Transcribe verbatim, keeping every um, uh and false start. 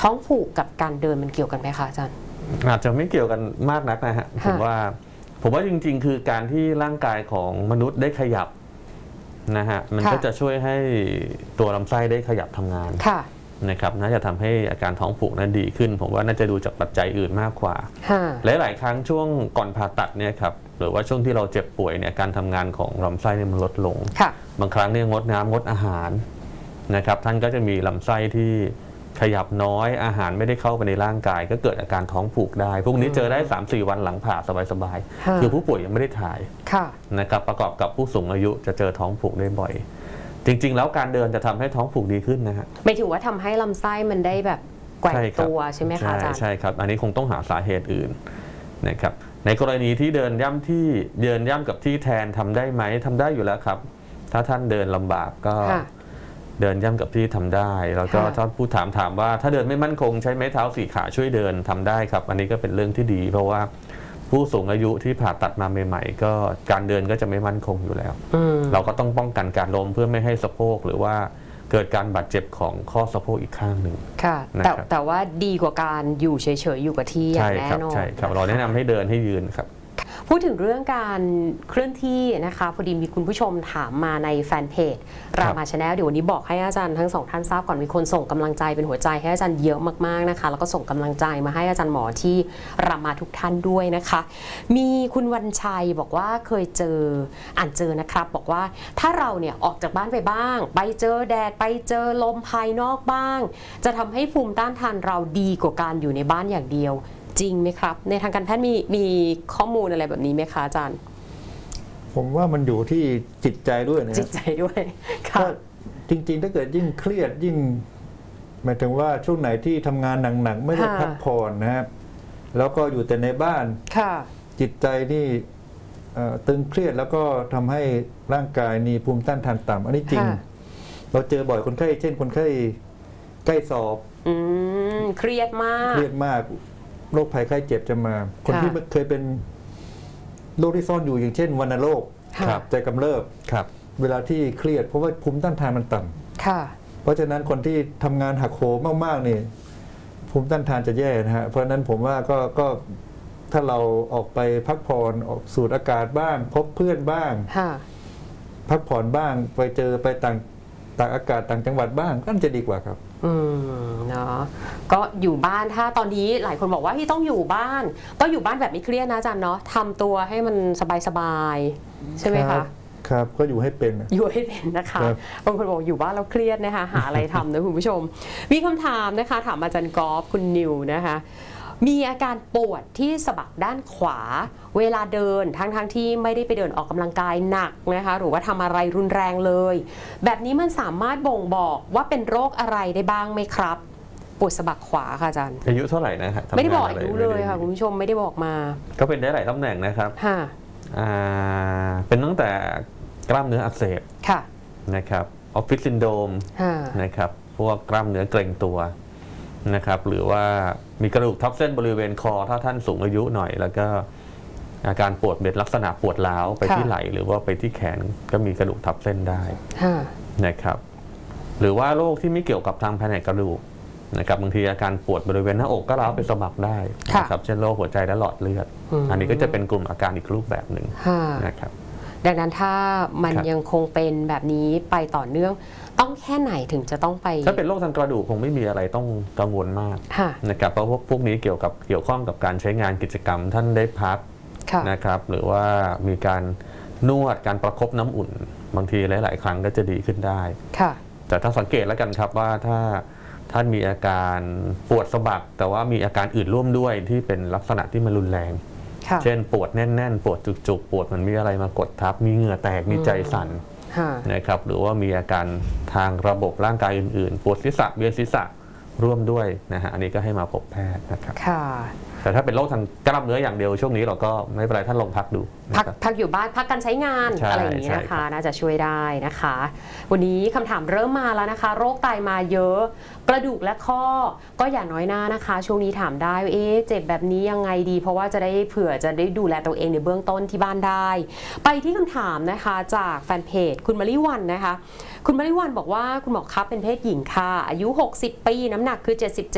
ท้องผูกกับการเดินมันเกี่ยวกันไหมคะอาจารย์อาจจะไม่เกี่ยวกันมากนักนะฮะผมว่าผมว่าจริงๆคือการที่ร่างกายของมนุษย์ได้ขยับนะฮะมันก็จะช่วยให้ตัวลำไส้ได้ขยับทำงานนะครับน่าจะทำให้อาการท้องผูกนั้นดีขึ้นผมว่าน่าจะดูจากปัจจัยอื่นมากกว่าหลายๆครั้งช่วงก่อนผ่าตัดเนี่ยครับหรือว่าช่วงที่เราเจ็บป่วยเนี่ยการทำงานของลำไส้เนี่ยมันลดลงบางครั้งเนี่ยงดน้ำงดอาหารนะครับท่านก็จะมีลำไส้ที่ขยับน้อยอาหารไม่ได้เข้าไปในร่างกายก็เกิดอาการท้องผูกได้พวกนี้เจอได้ สามถึงสี่ วันหลังผ่าสบายๆคือผู้ป่วยยังไม่ได้ถ่ายนะครับประกอบกับผู้สูงอายุจะเจอท้องผูกได้บ่อยจริงๆแล้วการเดินจะทำให้ท้องผูกดีขึ้นนะฮะไม่ถือว่าทำให้ลำไส้มันได้แบบแกว่งตัวใช่ไหมคะอาจารย์ใช่ครับอันนี้คงต้องหาสาเหตุอื่นนะครับในกรณีที่เดินย่ำที่เดินย่ำกับที่แทนทำได้ไหมทำได้อยู่แล้วครับถ้าท่านเดินลำบากก็เดินย่ำกับที่ทำได้แล้วก็ถ้าผู้ถามถามว่าถ้าเดินไม่มั่นคงใช้ไม้เท้าสี่ขาช่วยเดินทำได้ครับอันนี้ก็เป็นเรื่องที่ดีเพราะว่าผู้สูงอายุที่ผ่าตัดมาใหม่ๆก็การเดินก็จะไม่มั่นคงอยู่แล้วเราก็ต้องป้องกันการล้มเพื่อไม่ให้สะโพกหรือว่าเกิดการบาดเจ็บของข้อสะโพกอีกข้างหนึ่งค่ะแต่แต่ว่าดีกว่าการอยู่เฉยๆอยู่กับที่อย่างแน่นอนใช่ครับเราแนะนำให้เดินให้ยืนครับพูดถึงเรื่องการเคลื่อนที่นะคะพอดีมีคุณผู้ชมถามมาในแฟนเพจรามาชาแนลเดี๋ยววันนี้บอกให้อาจารย์ทั้งสองท่านทราบก่อนมีคนส่งกำลังใจเป็นหัวใจให้อาจารย์เยอะมากๆนะคะแล้วก็ส่งกำลังใจมาให้อาจารย์หมอที่รามาทุกท่านด้วยนะคะมีคุณวันชัยบอกว่าเคยเจออ่านเจอนะครับบอกว่าถ้าเราเนี่ยออกจากบ้านไปบ้างไปเจอแดดไปเจอลมภายนอกบ้างจะทำให้ภูมิต้านทานเราดีกว่าการอยู่ในบ้านอย่างเดียวจริงไหมครับในทางการแพทย์มีมีข้อมูลอะไรแบบนี้ไหมคะอาจารย์ผมว่ามันอยู่ที่จิตใจด้วยนะจิตใจด้วยค่ะจริงๆถ้าเกิดยิ่งเครียดยิ่งหมายถึงว่าช่วงไหนที่ทำงานหนักๆไม่ได้พักผ่อนนะครับแล้วก็อยู่แต่ในบ้านจิตใจนี่ตึงเครียดแล้วก็ทำให้ร่างกายนี่ภูมิต้านทานต่ำอันนี้จริงเราเจอบ่อยคนไข้เช่นคนไข้ใกล้สอบเครียดมากเครียดมากโรคภัยไข้เจ็บจะมาคนที่เคยเป็นโรคที่ซ่อนอยู่อย่างเช่นวัณโรคใจกำเริบเวลาที่เครียดเพราะว่าภูมิต้านทานมันต่ำเพราะฉะนั้นคนที่ทำงานหักโหมมากๆนี่ภูมิต้านทานจะแย่นะฮะเพราะฉะนั้นผมว่าก็ก็ถ้าเราออกไปพักผ่อนออกสูดอากาศบ้างพบเพื่อนบ้างพักผ่อนบ้างไปเจอไปต่างต่างอากาศต่างจังหวัดบ้างก็จะดีกว่าครับอืมเนาะก็อยู่บ้านถ้าตอนนี้หลายคนบอกว่าที่ต้องอยู่บ้านก็อยู่บ้านแบบไม่เครียดนะอาจารย์เนาะทำตัวให้มันสบายๆใช่ไหมคะครับก็อยู่ให้เป็นอยู่ให้เป็นนะคะบางคนบอกอยู่บ้านแล้วเครียดนะคะหาอะไรทำนะคุณผู้ชมมีคำถามนะคะถามอาจารย์กอล์ฟคุณนิวนะคะมีอาการปวดที่สะบักด้านขวาเวลาเดินทั้งๆ ท, ที่ไม่ได้ไปเดินออกกำลังกายหนักนะคะหรือว่าทำอะไรรุนแรงเลยแบบนี้มันสามารถบ่งบอกว่าเป็นโรคอะไรได้บ้างไหมครับปวดสะบักขวาค่ะอาจารย์อายุเท่าไหร่นะครับไม่ได้บอกอายุเลยค่ะคุณผู้ชมไม่ได้บอกมาก็เป็นได้หลายตำแหน่งนะครับค่ะเป็นตั้งแต่กล้ามเนื้ออักเสบนะครับออฟฟิศซินโดรมนะครับพวกกล้ามเนื้อเกร็งตัวนะครับหรือว่ามีกระดูกทับเส้นบริเวณคอถ้าท่านสูงอายุหน่อยแล้วก็อาการปวดเป็นลักษณะปวดร้าวไปที่ไหล่หรือว่าไปที่แขนก็มีกระดูกทับเส้นได้นะครับหรือว่าโรคที่ไม่เกี่ยวกับทางแผนกกระดูกนะครับบางทีอาการปวดบริเวณหน้าอกก็ร้าวไปสะบักได้นะครับเช่นโรคหัวใจและหลอดเลือดอันนี้ก็จะเป็นกลุ่มอาการอีกรูปแบบหนึ่งนะครับดังนั้นถ้ามันยังคงเป็นแบบนี้ไปต่อเนื่องต้องแค่ไหนถึงจะต้องไปถ้าเป็นโรคทางกระดูกคงไม่มีอะไรต้องกังวลมากนะครับเพราะพวกพวกนี้เกี่ยวกับเกี่ยวข้องกับการใช้งานกิจกรรมท่านได้พักนะครับหรือว่ามีการนวดการประคบน้ำอุ่นบางทีหลายๆครั้งก็จะดีขึ้นได้แต่ถ้าสังเกตแล้วกันครับว่าถ้าท่านมีอาการปวดสะบักแต่ว่ามีอาการอื่นร่วมด้วยที่เป็นลักษณะที่มันรุนแรงเช่นปวดแน่นๆปวดจุกๆปวดมันมีอะไรมากดทับมีเหงื่อแตกมีใจสั่นนะครับหรือว่ามีอาการทางระบบร่างกายอื่นๆปวดศีรษะเวียนศีรษะร่วมด้วยนะฮะอันนี้ก็ให้มาพบแพทย์นะครับแต่ถ้าเป็นโรคทางกล้ามเนื้ออย่างเดียวช่วงนี้เราก็ไม่เป็นไรท่านลองพักดูพักพักอยู่บ้านพักการใช้งานอะไรอย่างนี้นะคะน่าจะช่วยได้นะคะวันนี้คำถามเริ่มมาแล้วนะคะโรคไตมาเยอะกระดูกและข้อก็อย่าน้อยหน้านะคะช่วงนี้ถามได้ว่าเอ๊ะเจ็บแบบนี้ยังไงดีเพราะว่าจะได้เผื่อจะได้ดูแลตัวเองในเบื้องต้นที่บ้านได้ไปที่คำถามนะคะจากแฟนเพจคุณมริวันนะคะคุณมริวันบอกว่าคุณหมอครับเป็นเพศหญิงค่ะอายุหกสิบปีน้ำหนักคือเจ็ดสิบเจ็ด